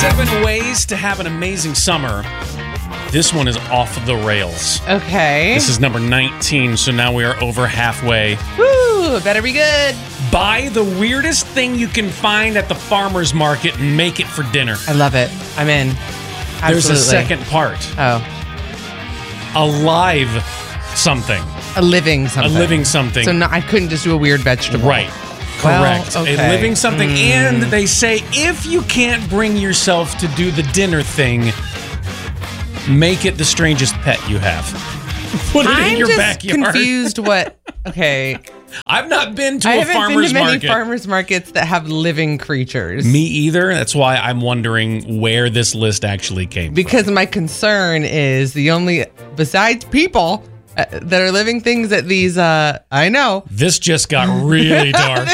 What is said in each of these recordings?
7 ways to have an amazing summer. This one is off the rails. Okay. This is number 19, so now we are over halfway. Woo, better be good. Buy the weirdest thing you can find at the farmer's market and make it for dinner. I love it. I'm in. Absolutely. There's a second part. Oh. A live something. A living something. A living something. So I couldn't just do a weird vegetable. Right. Well, Correct. okay. A living something. And they say if you can't bring yourself to do the dinner thing, make it the strangest pet you have. Put it in your backyard. I'm confused what... Okay. I've not been to a farmer's market. I haven't been to many farmer's markets that have living creatures. Me either. That's why I'm wondering where this list actually came from. Because my concern is the only... Besides people... that are living things at these, I know. This just got really dark.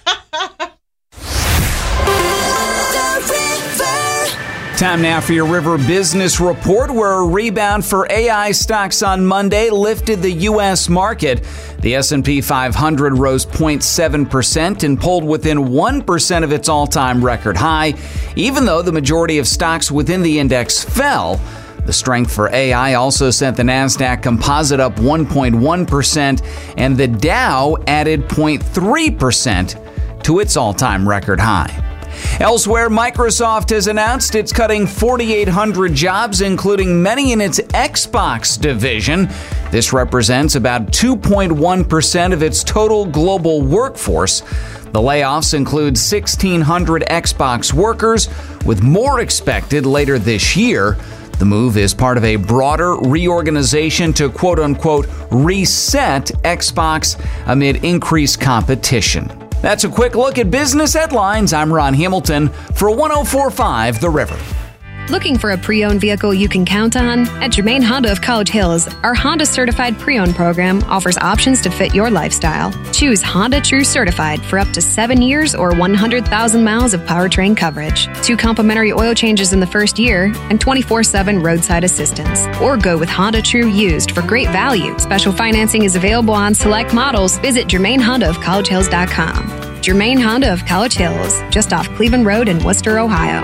Time now for your River Business Report, where a rebound for AI stocks on Monday lifted the U.S. market. The S&P 500 rose 0.7% and pulled within 1% of its all-time record high, even though the majority of stocks within the index fell. The strength for AI also sent the NASDAQ Composite up 1.1%, and the Dow added 0.3% to its all-time record high. Elsewhere, Microsoft has announced it's cutting 4,800 jobs, including many in its Xbox division. This represents about 2.1% of its total global workforce. The layoffs include 1,600 Xbox workers, with more expected later this year. The move is part of a broader reorganization to quote-unquote reset Xbox amid increased competition. That's a quick look at business headlines. I'm Ron Hamilton for 104.5 The River. Looking for a pre-owned vehicle you can count on? At Germain Honda of College Hills, our Honda Certified Pre-Owned program offers options to fit your lifestyle. Choose Honda True Certified for up to 7 years or 100,000 miles of powertrain coverage, 2 complimentary oil changes in the first year, and 24/7 roadside assistance. Or go with Honda True Used for great value. Special financing is available on select models. Visit GermainHondaofCollegeHills.com. Germain Honda of College Hills, just off Cleveland Road in Worcester, Ohio.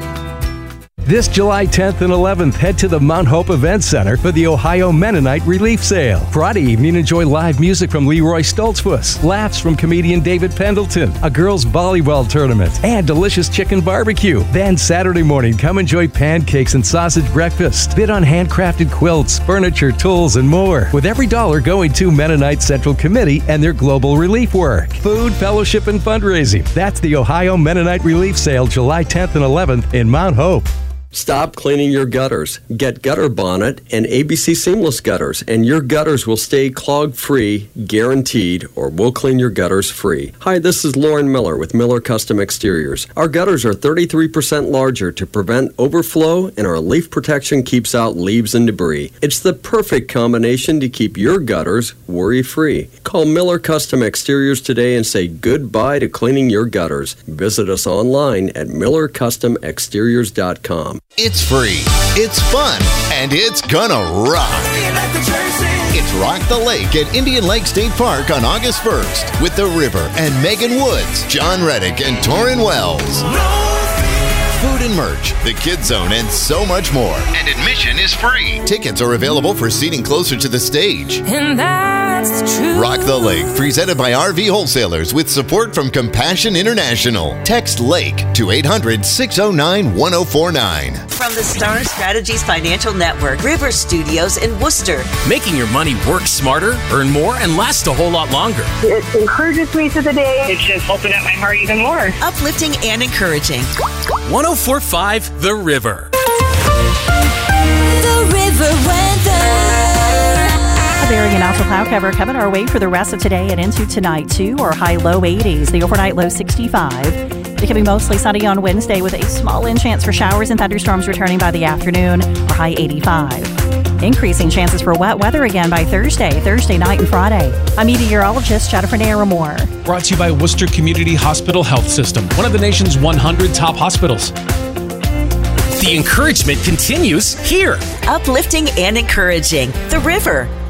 This July 10th and 11th, head to the Mount Hope Event Center for the Ohio Mennonite Relief Sale. Friday evening, enjoy live music from Leroy Stoltzfus, laughs from comedian David Pendleton, a girls' volleyball tournament, and delicious chicken barbecue. Then Saturday morning, come enjoy pancakes and sausage breakfast. Bid on handcrafted quilts, furniture, tools, and more, with every dollar going to Mennonite Central Committee and their global relief work. Food, fellowship, and fundraising. That's the Ohio Mennonite Relief Sale, July 10th and 11th in Mount Hope. Stop cleaning your gutters. Get Gutter Bonnet and ABC Seamless Gutters, and your gutters will stay clog-free, guaranteed, or we'll clean your gutters free. Hi, this is Lauren Miller with Miller Custom Exteriors. Our gutters are 33% larger to prevent overflow, and our leaf protection keeps out leaves and debris. It's the perfect combination to keep your gutters worry-free. Call Miller Custom Exteriors today and say goodbye to cleaning your gutters. Visit us online at millercustomexteriors.com. It's free, it's fun, and it's gonna rock. It's Rock the Lake at Indian Lake State Park on August 1st with The River and Megan Woods, John Reddick, and Torrin Wells. Food and merch, the Kids Zone, and so much more. And admission is free. Tickets are available for seating closer to the stage. And that's the truth. Rock the Lake, presented by RV Wholesalers with support from Compassion International. Text LAKE to 800-609-1049. From the Star Strategies Financial Network, River Studios in Worcester. Making your money work smarter, earn more, and last a whole lot longer. It encourages me through the day. It's just opened up my heart even more. Uplifting and encouraging. 104.5 The River. The River weather. A varying amount of cloud cover coming our way for the rest of today and into tonight, too. Our high low 80s, the overnight low 65. Becoming mostly sunny on Wednesday with a small chance for showers and thunderstorms returning by the afternoon, our high 85. Increasing chances for wet weather again by Thursday night and Friday. I'm meteorologist Jennifer Naramore. Brought to you by Worcester Community Hospital Health System, one of the nation's 100 top hospitals. The encouragement continues here. Uplifting and encouraging. The River.